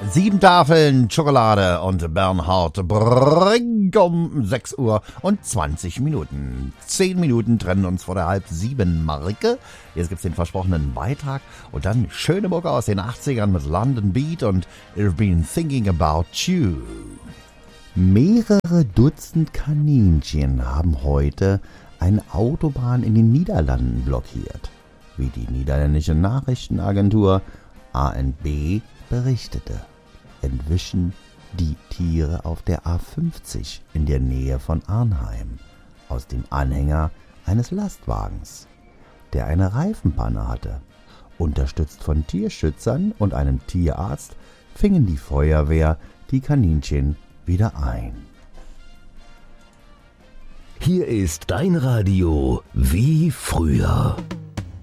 7 Tafeln Schokolade und Bernhard Brink um 6 Uhr und 20 Minuten. 10 Minuten trennen uns vor der halb-7-Marke. Jetzt gibt's den versprochenen Beitrag und dann schöne Mucke aus den 80ern mit London Beat und I've Been Thinking About You. Mehrere Dutzend Kaninchen haben heute eine Autobahn in den Niederlanden blockiert, wie die niederländische Nachrichtenagentur ANB berichtete. Entwischen die Tiere auf der A50 in der Nähe von Arnheim aus dem Anhänger eines Lastwagens, der eine Reifenpanne hatte. Unterstützt von Tierschützern und einem Tierarzt fingen die Feuerwehr die Kaninchen wieder ein. Hier ist dein Radio wie früher.